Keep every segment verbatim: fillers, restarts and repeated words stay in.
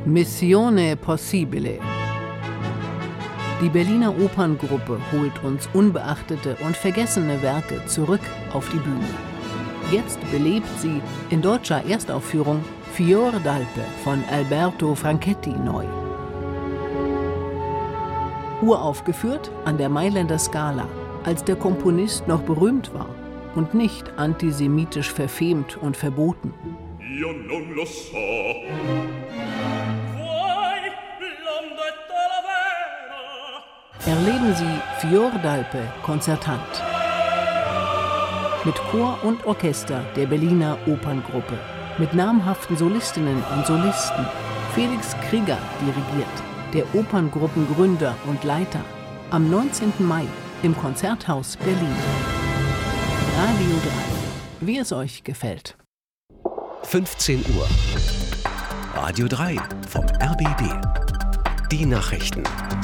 Missione Possibile. Die Berliner Operngruppe holt uns unbeachtete und vergessene Werke zurück auf die Bühne. Jetzt belebt sie in deutscher Erstaufführung Fior d'Alpe von Alberto Franchetti neu. Uraufgeführt an der Mailänder Scala, als der Komponist noch berühmt war und nicht antisemitisch verfemt und verboten. Io non lo so. Erleben Sie Fior d'Alpe konzertant. Mit Chor und Orchester der Berliner Operngruppe. Mit namhaften Solistinnen und Solisten. Felix Krieger dirigiert, der Operngruppengründer und Leiter. Am neunzehnten Mai im Konzerthaus Berlin. Radio drei. Wie es euch gefällt. fünfzehn Uhr. Radio drei vom R B B. Die Nachrichten.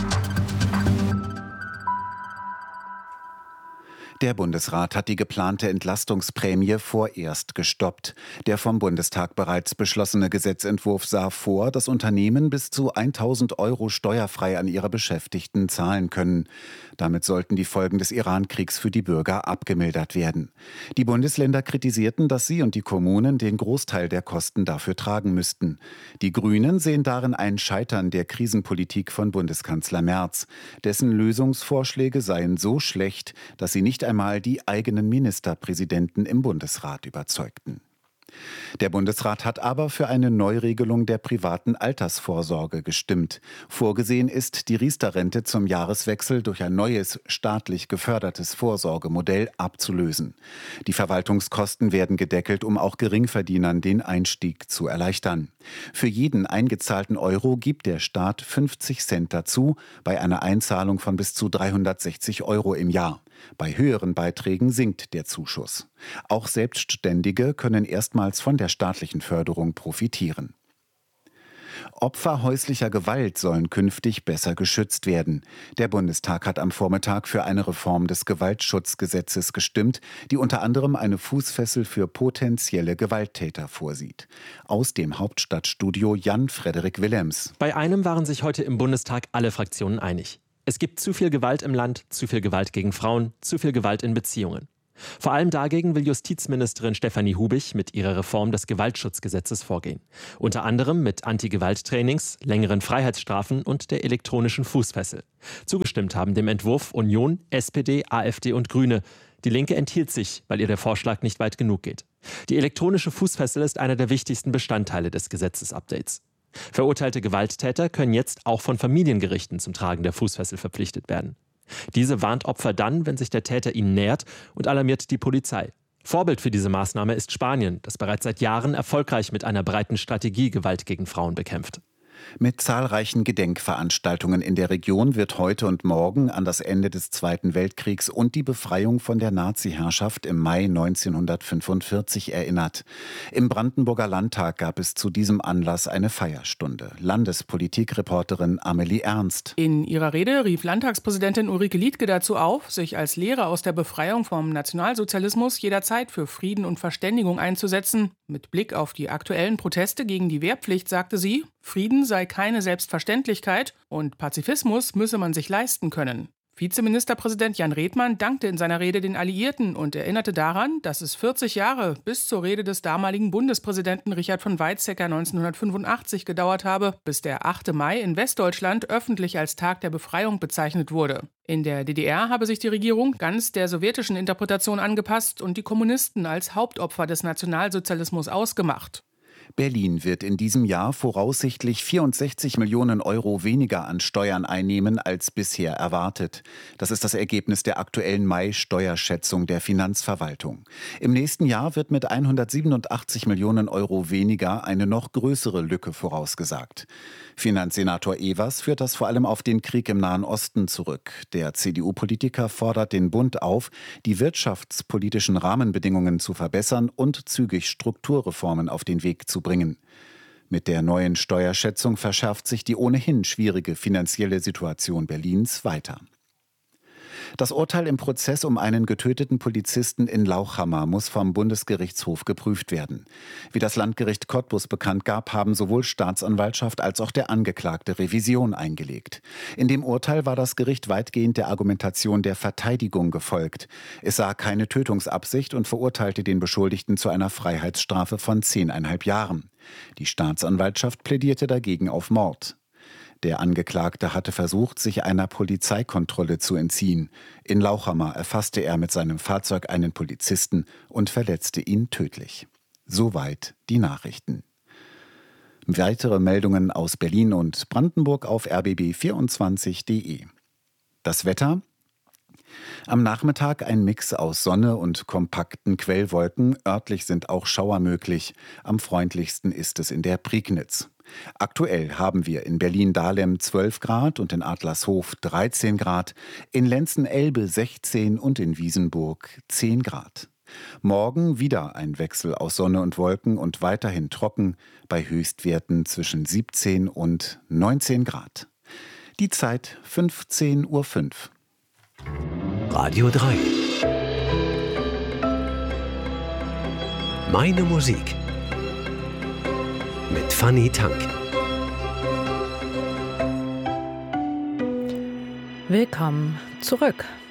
Der Bundesrat hat die geplante Entlastungsprämie vorerst gestoppt. Der vom Bundestag bereits beschlossene Gesetzentwurf sah vor, dass Unternehmen bis zu tausend Euro steuerfrei an ihre Beschäftigten zahlen können. Damit sollten die Folgen des Iran-Kriegs für die Bürger abgemildert werden. Die Bundesländer kritisierten, dass sie und die Kommunen den Großteil der Kosten dafür tragen müssten. Die Grünen sehen darin ein Scheitern der Krisenpolitik von Bundeskanzler Merz. Dessen Lösungsvorschläge seien so schlecht, dass sie nicht einmal die eigenen Ministerpräsidenten im Bundesrat überzeugten. Der Bundesrat hat aber für eine Neuregelung der privaten Altersvorsorge gestimmt. Vorgesehen ist, die Riester-Rente zum Jahreswechsel durch ein neues, staatlich gefördertes Vorsorgemodell abzulösen. Die Verwaltungskosten werden gedeckelt, um auch Geringverdienern den Einstieg zu erleichtern. Für jeden eingezahlten Euro gibt der Staat fünfzig Cent dazu, bei einer Einzahlung von bis zu dreihundertsechzig Euro im Jahr. Bei höheren Beiträgen sinkt der Zuschuss. Auch Selbstständige können erstmals von der staatlichen Förderung profitieren. Opfer häuslicher Gewalt sollen künftig besser geschützt werden. Der Bundestag hat am Vormittag für eine Reform des Gewaltschutzgesetzes gestimmt, die unter anderem eine Fußfessel für potenzielle Gewalttäter vorsieht. Aus dem Hauptstadtstudio Jan-Frederik Willems. Bei einem waren sich heute im Bundestag alle Fraktionen einig. Es gibt zu viel Gewalt im Land, zu viel Gewalt gegen Frauen, zu viel Gewalt in Beziehungen. Vor allem dagegen will Justizministerin Stefanie Hubich mit ihrer Reform des Gewaltschutzgesetzes vorgehen. Unter anderem mit Anti-Gewalt-Trainings, längeren Freiheitsstrafen und der elektronischen Fußfessel. Zugestimmt haben dem Entwurf Union, S P D, AfD und Grüne. Die Linke enthielt sich, weil ihr der Vorschlag nicht weit genug geht. Die elektronische Fußfessel ist einer der wichtigsten Bestandteile des Gesetzesupdates. Verurteilte Gewalttäter können jetzt auch von Familiengerichten zum Tragen der Fußfessel verpflichtet werden. Diese warnt Opfer dann, wenn sich der Täter ihnen nähert, und alarmiert die Polizei. Vorbild für diese Maßnahme ist Spanien, das bereits seit Jahren erfolgreich mit einer breiten Strategie Gewalt gegen Frauen bekämpft. Mit zahlreichen Gedenkveranstaltungen in der Region wird heute und morgen an das Ende des Zweiten Weltkriegs und die Befreiung von der Nazi-Herrschaft im Mai neunzehnhundertfünfundvierzig erinnert. Im Brandenburger Landtag gab es zu diesem Anlass eine Feierstunde. Landespolitikreporterin Amelie Ernst. In ihrer Rede rief Landtagspräsidentin Ulrike Liedtke dazu auf, sich als Lehre aus der Befreiung vom Nationalsozialismus jederzeit für Frieden und Verständigung einzusetzen. Mit Blick auf die aktuellen Proteste gegen die Wehrpflicht sagte sie, Frieden sei keine Selbstverständlichkeit und Pazifismus müsse man sich leisten können. Vizeministerpräsident Jan Redmann dankte in seiner Rede den Alliierten und erinnerte daran, dass es vierzig Jahre bis zur Rede des damaligen Bundespräsidenten Richard von Weizsäcker neunzehnhundertfünfundachtzig gedauert habe, bis der achte Mai in Westdeutschland öffentlich als Tag der Befreiung bezeichnet wurde. In der D D R habe sich die Regierung ganz der sowjetischen Interpretation angepasst und die Kommunisten als Hauptopfer des Nationalsozialismus ausgemacht. Berlin wird in diesem Jahr voraussichtlich vierundsechzig Millionen Euro weniger an Steuern einnehmen als bisher erwartet. Das ist das Ergebnis der aktuellen Mai-Steuerschätzung der Finanzverwaltung. Im nächsten Jahr wird mit hundertsiebenundachtzig Millionen Euro weniger eine noch größere Lücke vorausgesagt. Finanzsenator Evers führt das vor allem auf den Krieg im Nahen Osten zurück. Der C D U-Politiker fordert den Bund auf, die wirtschaftspolitischen Rahmenbedingungen zu verbessern und zügig Strukturreformen auf den Weg zu bringen. Mit der neuen Steuerschätzung verschärft sich die ohnehin schwierige finanzielle Situation Berlins weiter. Das Urteil im Prozess um einen getöteten Polizisten in Lauchhammer muss vom Bundesgerichtshof geprüft werden. Wie das Landgericht Cottbus bekannt gab, haben sowohl Staatsanwaltschaft als auch der Angeklagte Revision eingelegt. In dem Urteil war das Gericht weitgehend der Argumentation der Verteidigung gefolgt. Es sah keine Tötungsabsicht und verurteilte den Beschuldigten zu einer Freiheitsstrafe von zehneinhalb Jahren. Die Staatsanwaltschaft plädierte dagegen auf Mord. Der Angeklagte hatte versucht, sich einer Polizeikontrolle zu entziehen. In Lauchhammer erfasste er mit seinem Fahrzeug einen Polizisten und verletzte ihn tödlich. Soweit die Nachrichten. Weitere Meldungen aus Berlin und Brandenburg auf r b b vierundzwanzig punkt d e. Das Wetter: Am Nachmittag ein Mix aus Sonne und kompakten Quellwolken. Örtlich sind auch Schauer möglich. Am freundlichsten ist es in der Prignitz. Aktuell haben wir in Berlin-Dahlem zwölf Grad und in Adlershof dreizehn Grad, in Lenzen-Elbe sechzehn und in Wiesenburg zehn Grad. Morgen wieder ein Wechsel aus Sonne und Wolken und weiterhin trocken, bei Höchstwerten zwischen siebzehn und neunzehn Grad. Die Zeit fünfzehn Uhr fünf. Radio drei. Meine Musik. Mit Fanny Tank. Willkommen zurück.